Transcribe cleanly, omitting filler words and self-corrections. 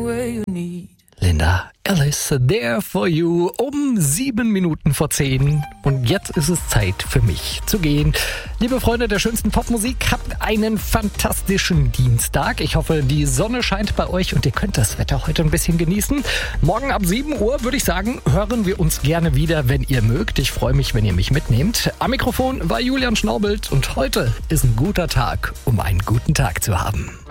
way you need. Linda Alice, There for You, um 7 Minuten vor 10. Und jetzt ist es Zeit für mich zu gehen. Liebe Freunde der schönsten Popmusik, habt einen fantastischen Dienstag. Ich hoffe, die Sonne scheint bei euch und ihr könnt das Wetter heute ein bisschen genießen. Morgen ab 7 Uhr würde ich sagen, hören wir uns gerne wieder, wenn ihr mögt. Ich freue mich, wenn ihr mich mitnehmt. Am Mikrofon war Julian Schnaubelt und heute ist ein guter Tag, um einen guten Tag zu haben.